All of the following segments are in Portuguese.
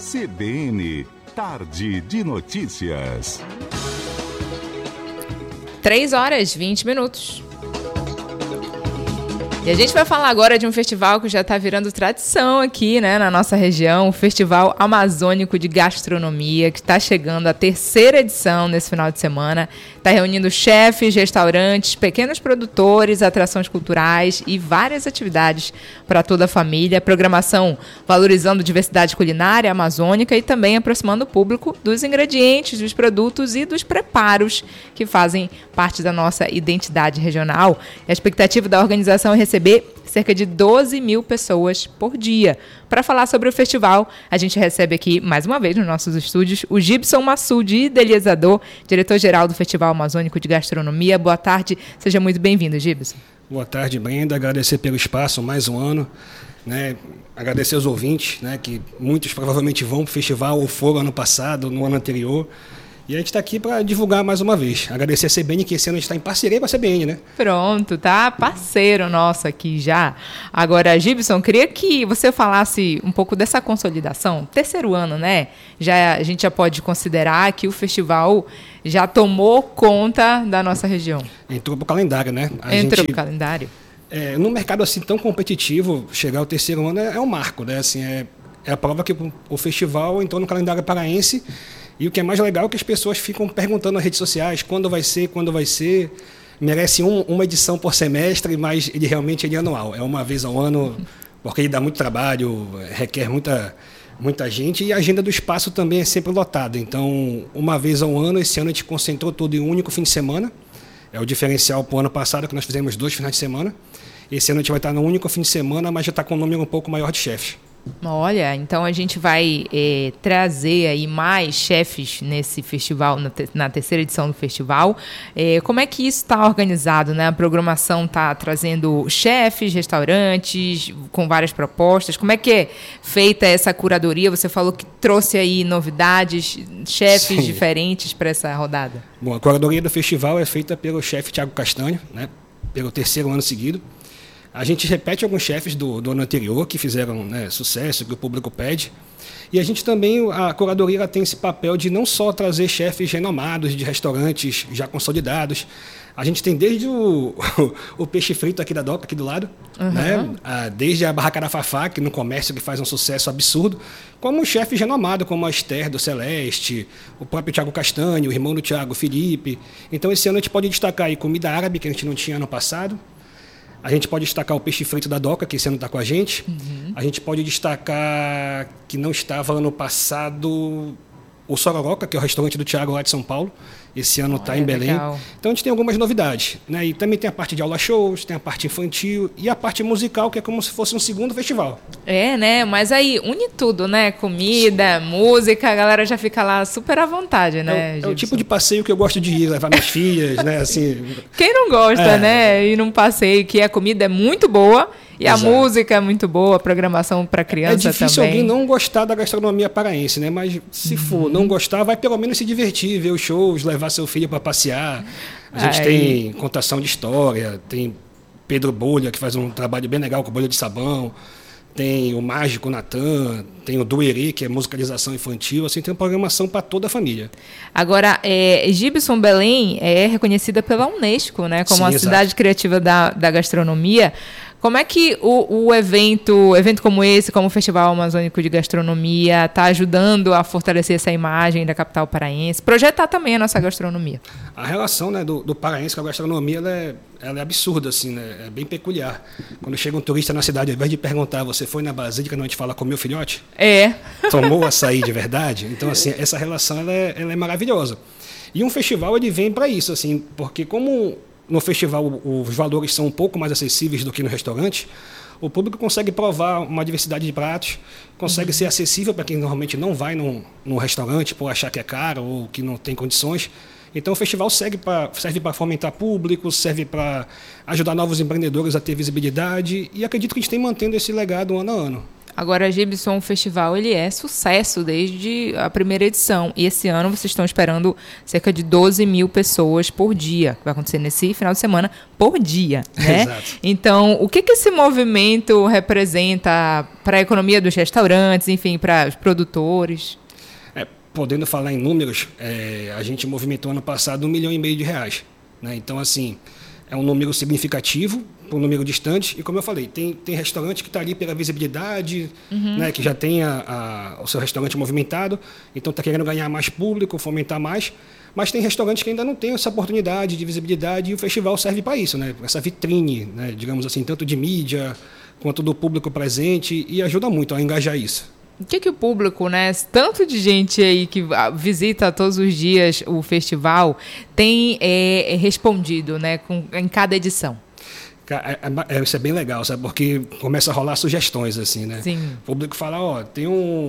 CBN, Tarde de Notícias. 3h20. E a gente vai falar agora de um festival que já está virando tradição aqui, né, na nossa região, o Festival Amazônico de Gastronomia, que está chegando à 3ª edição nesse final de semana. Está reunindo chefes, restaurantes, pequenos produtores, atrações culturais e várias atividades para toda a família. Programação valorizando diversidade culinária amazônica e também aproximando o público dos ingredientes, dos produtos e dos preparos que fazem parte da nossa identidade regional. E a expectativa da organização é receber cerca de 12 mil pessoas por dia. Para falar sobre o festival, a gente recebe aqui, mais uma vez, nos nossos estúdios, o Gibson Massoud, idealizador, diretor-geral do Festival Amazônico de Gastronomia. Boa tarde, seja muito bem-vindo, Gibson. Boa tarde, Brenda. Agradecer pelo espaço, mais um ano. Né? Agradecer aos ouvintes, né? Que muitos provavelmente vão para o festival ou foram ano passado, no ano anterior. E a gente está aqui para divulgar mais uma vez. Agradecer a CBN, que esse ano a gente está em parceria com a CBN, né? Pronto, tá parceiro nosso aqui já. Agora, Gibson, queria que você falasse um pouco dessa consolidação. 3º ano, né? A gente já pode considerar que o festival já tomou conta da nossa região. Entrou para o calendário, né? Entrou para o calendário. Num mercado assim tão competitivo, chegar ao 3º ano é um marco, né? Assim, é a prova que o festival entrou no calendário paraense. E o que é mais legal é que as pessoas ficam perguntando nas redes sociais quando vai ser. Merece uma edição por semestre, mas ele realmente é anual. É uma vez ao ano, porque ele dá muito trabalho, requer muita gente. E a agenda do espaço também é sempre lotada. Então, uma vez ao ano, esse ano a gente concentrou tudo em um único fim de semana. É o diferencial para o ano passado, que nós fizemos 2 finais de semana. Esse ano a gente vai estar num único fim de semana, mas já está com um número um pouco maior de chefes. Olha, então a gente vai trazer aí mais chefes nesse festival, na 3ª edição do festival. Como é que isso está organizado, né? A programação está trazendo chefes, restaurantes, com várias propostas. Como é que é feita essa curadoria? Você falou que trouxe aí novidades, chefes diferentes para essa rodada. Bom, a curadoria do festival é feita pelo chefe Thiago Castanho, né? Pelo 3º ano seguido. A gente repete alguns chefes do ano anterior que fizeram, né, sucesso, que o público pede. E a gente também, a curadoria ela tem esse papel de não só trazer chefes renomados de restaurantes já consolidados. A gente tem desde o peixe frito aqui da Doca, aqui do lado, né? Desde a Barraca da Fafá, que no comércio que faz um sucesso absurdo, como chefes renomados, como a Esther do Celeste, o próprio Thiago Castanho, o irmão do Thiago, Felipe. Então esse ano a gente pode destacar aí comida árabe, que a gente não tinha ano passado. A gente pode destacar o peixe frito da Doca, que esse ano está com a gente. A gente pode destacar, que não estava ano passado, o Sororoca, que é o restaurante do Thiago lá de São Paulo. Esse ano está em Belém. Legal. Então a gente tem algumas novidades, né? E também tem a parte de aula shows, tem a parte infantil e a parte musical, que é como se fosse um segundo festival. Né? Mas aí une tudo, né? Comida, música, a galera já fica lá super à vontade, né? É o tipo de passeio que eu gosto de ir, levar minhas filhas, né? Assim, quem não gosta, né? Ir num passeio que a comida é muito boa e Exato. A música é muito boa, a programação para criança também. É difícil alguém não gostar da gastronomia paraense, né? Mas se for não gostar, vai pelo menos se divertir, ver os shows, levar seu filho para passear. A gente tem contação de história, tem Pedro Bolha, que faz um trabalho bem legal com bolha de sabão, tem o Mágico Natan, tem o Duerê, que é musicalização infantil, assim, tem uma programação para toda a família. Agora, Gibson, Belém é reconhecida pela Unesco, né, como a cidade criativa da gastronomia. Como é que o evento como esse, como o Festival Amazônico de Gastronomia, está ajudando a fortalecer essa imagem da capital paraense, projetar também a nossa gastronomia? A relação, né, do paraense com a gastronomia ela é absurda, assim, né? É bem peculiar. Quando chega um turista na cidade, ao invés de perguntar, você foi na Basílica, não, a gente fala, comeu filhote? Tomou açaí de verdade? Então, assim, essa relação ela é maravilhosa. E um festival ele vem para isso, assim, porque como no festival os valores são um pouco mais acessíveis do que no restaurante, o público consegue provar uma diversidade de pratos, consegue ser acessível para quem normalmente não vai no restaurante por achar que é caro ou que não tem condições. Então o festival serve para fomentar público, serve para ajudar novos empreendedores a ter visibilidade e acredito que a gente tem mantendo esse legado ano a ano. Agora, Gibson, o festival ele é sucesso desde a primeira edição. E esse ano vocês estão esperando cerca de 12 mil pessoas por dia, que vai acontecer nesse final de semana, por dia, né? Exato. Então, o que esse movimento representa para a economia dos restaurantes, enfim, para os produtores? Podendo falar em números, a gente movimentou ano passado R$1,5 milhão, né? Então, assim, é um número significativo para um número distante. E, como eu falei, tem restaurante que está ali pela visibilidade, né? Que já tem o seu restaurante movimentado, então está querendo ganhar mais público, fomentar mais. Mas tem restaurantes que ainda não têm essa oportunidade de visibilidade e o festival serve para isso, né? Essa vitrine, né? Digamos assim, tanto de mídia quanto do público presente, e ajuda muito a engajar isso. O que o público, né, tanto de gente aí que visita todos os dias o festival, tem respondido, né, em cada edição? Isso é bem legal, sabe? Porque começa a rolar sugestões, assim, né? Sim. O público fala, tem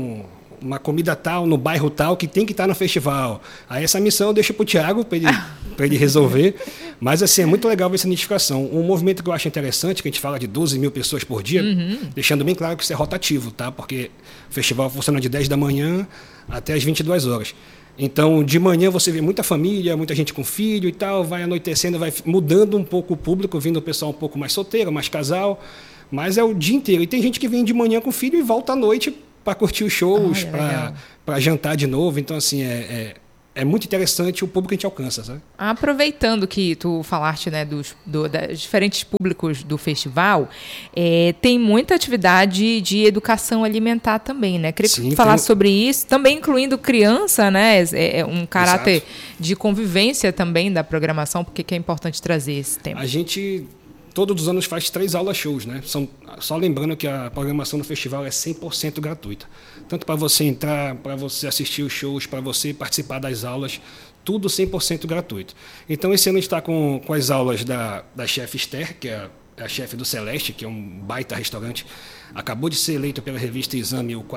uma comida tal, no bairro tal, que tem que estar no festival. Aí essa missão eu deixo para o Thiago, para ele resolver. Mas, assim, é muito legal ver essa identificação. Um movimento que eu acho interessante, que a gente fala de 12 mil pessoas por dia, deixando bem claro que isso é rotativo, tá? Porque o festival funciona de 10 da manhã até as 22 horas. Então, de manhã você vê muita família, muita gente com filho e tal, vai anoitecendo, vai mudando um pouco o público, vindo o pessoal um pouco mais solteiro, mais casal, mas é o dia inteiro. E tem gente que vem de manhã com filho e volta à noite para curtir os shows, para jantar de novo. Então, assim, é muito interessante o público que a gente alcança, sabe? Aproveitando que tu falaste, né, dos diferentes públicos do festival, tem muita atividade de educação alimentar também, né? Queria que tu falasse sobre isso, também incluindo criança, né? Um caráter Exato. de convivência também da programação, porque que é importante trazer esse tema. A gente todos os anos faz 3 aulas-shows, né? Só lembrando que a programação do festival é 100% gratuita. Tanto para você entrar, para você assistir os shows, para você participar das aulas, tudo 100% gratuito. Então, esse ano a gente está com as aulas da chefe Esther, que é a chefe do Celeste, que é um baita restaurante. Acabou de ser eleito pela revista Exame o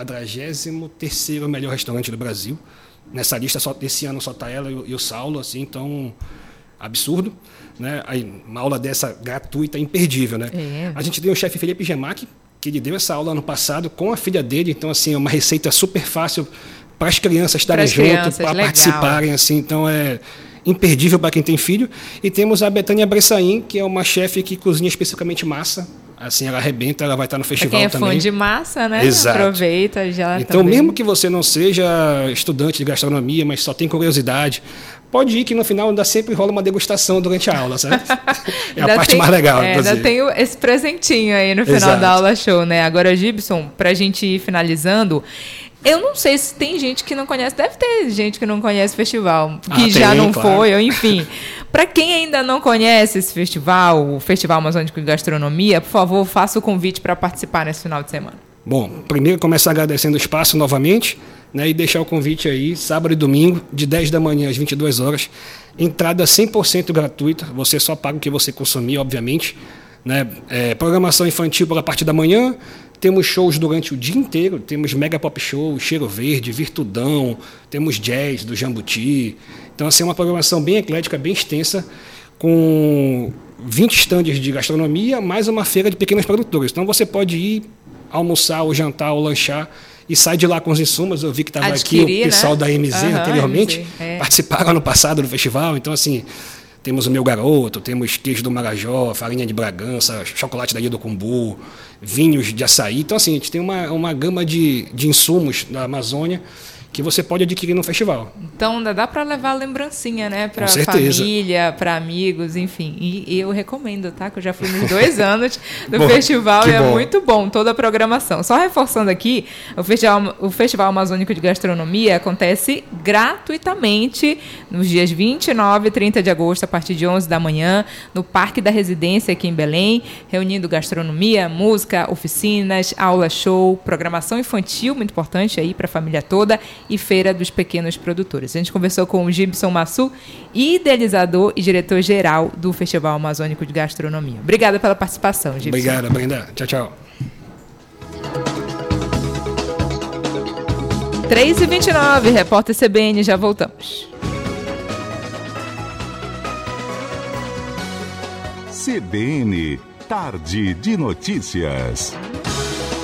43º melhor restaurante do Brasil. Nessa lista, esse ano só está ela e o Saulo, assim, então... absurdo, né? Aí, uma aula dessa gratuita, imperdível, né? A gente tem o chefe Felipe Gemac, que ele deu essa aula ano passado com a filha dele, então, assim, é uma receita super fácil para as crianças estarem junto, para participarem, assim, então é imperdível para quem tem filho. E temos a Betânia Bressain, que é uma chefe que cozinha especificamente massa, assim, ela arrebenta, ela vai estar no festival também. Pra quem é fã de massa, né? Exato. Aproveita já. Então, também. Mesmo que você não seja estudante de gastronomia, mas só tem curiosidade, pode ir que no final ainda sempre rola uma degustação durante a aula, certo? É a parte mais legal. Ainda tem esse presentinho aí no final da aula show, né? Agora, Gibson, pra gente ir finalizando, eu não sei se tem gente que não conhece, deve ter gente que não conhece o festival, que já não foi, ou enfim. Para quem ainda não conhece esse festival, o Festival Amazônico de Gastronomia, por favor, faça o convite para participar nesse final de semana. Bom, primeiro começar agradecendo o espaço novamente, né, e deixar o convite aí, sábado e domingo, de 10 da manhã às 22 horas. Entrada 100% gratuita, você só paga o que você consumir, obviamente. Né? Programação infantil pela parte da manhã, temos shows durante o dia inteiro, temos Mega Pop Show, Cheiro Verde, Virtudão, temos jazz do Jambuti. Então, assim, é uma programação bem eclética, bem extensa, com 20 estandes de gastronomia, mais uma feira de pequenos produtores. Então, você pode ir almoçar, ou jantar, ou lanchar, e sai de lá com os insumos. Eu vi que estava aqui o pessoal, né, da MZ anteriormente, participaram ano passado do festival. Então, assim, temos o Meu Garoto, temos queijo do Marajó, farinha de Bragança, chocolate da Ilha do Cumbu, vinhos de açaí. Então, assim, a gente tem uma gama de insumos da Amazônia que você pode adquirir no festival. Então, ainda dá para levar lembrancinha, né? Para família, para amigos, enfim. E eu recomendo, tá? Que eu já fui nos 2 anos do festival e é muito bom toda a programação. Só reforçando aqui, o Festival Amazônico de Gastronomia acontece gratuitamente nos dias 29 e 30 de agosto, a partir de 11 da manhã, no Parque da Residência aqui em Belém, reunindo gastronomia, música, oficinas, aula show, programação infantil, muito importante aí para a família toda, e Feira dos Pequenos Produtores. A gente conversou com o Gibson Massu, idealizador e diretor-geral do Festival Amazônico de Gastronomia. Obrigada pela participação, Gibson. Obrigada, Brenda. Tchau, tchau. 3h29, Repórter CBN, já voltamos. CBN, Tarde de Notícias.